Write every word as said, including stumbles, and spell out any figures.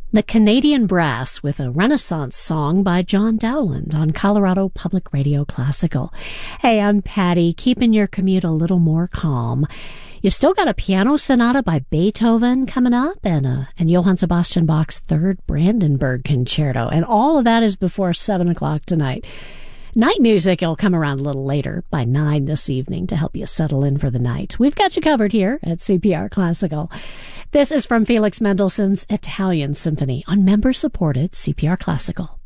The Canadian Brass with a Renaissance song by John Dowland on Colorado Public Radio Classical. Hey, I'm Patty, keeping your commute a little more calm. You still got a piano sonata by Beethoven coming up, and uh, and Johann Sebastian Bach's Third Brandenburg Concerto, and all of that is before seven o'clock tonight. Night music will come around a little later, by nine this evening, to help you settle in for the night. We've got you covered here at C P R Classical. This is from Felix Mendelssohn's Italian Symphony on member-supported C P R Classical.